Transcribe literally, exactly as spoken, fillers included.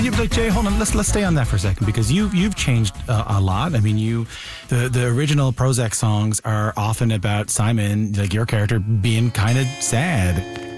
you, like, Jay, hold on. Let's let's stay on that for a second, because you you've changed uh, a lot. I mean, you the the original Prozac songs are often about Simon, like your character, being kind of sad.